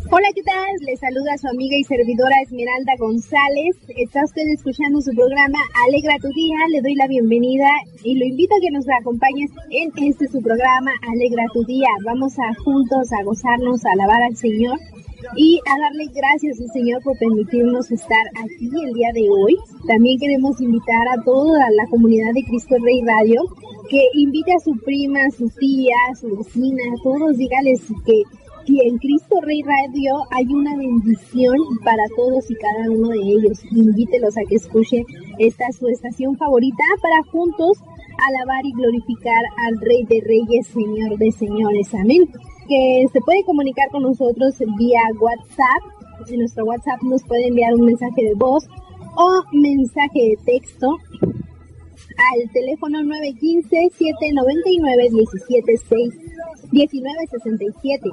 Hola, ¿qué tal? Les saluda su amiga y servidora Esmeralda González. Está usted escuchando su programa Alegra tu Día. Le doy la bienvenida y lo invito a que nos acompañe en su programa Alegra tu Día. Vamos a juntos a gozarnos, a alabar al Señor y a darle gracias al Señor por permitirnos estar aquí el día de hoy. También queremos invitar a toda la comunidad de Cristo Rey Radio que invite a su prima, a su tía, a su vecina, a todos, dígales que en Cristo Rey Radio hay una bendición para todos y cada uno de ellos. Invítelos a que escuchen su estación favorita para juntos alabar y glorificar al Rey de Reyes, Señor de Señores. Amén. Que se puede comunicar con nosotros vía WhatsApp. En nuestro WhatsApp nos puede enviar un mensaje de voz o mensaje de texto al teléfono 915-799-1967.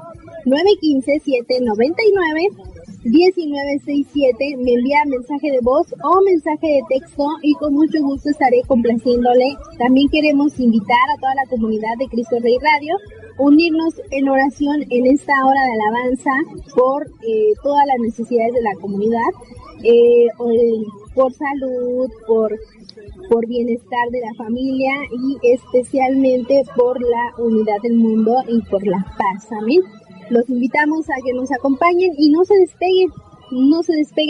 915-799-1967. Me envía mensaje de voz o mensaje de texto y con mucho gusto estaré complaciéndole. También queremos invitar a toda la comunidad de Cristo Rey Radio unirnos en oración en esta hora de alabanza por todas las necesidades de la comunidad, por salud, por bienestar de la familia y especialmente por la unidad del mundo y por la paz. Amén. Los invitamos a que nos acompañen y no se despeguen.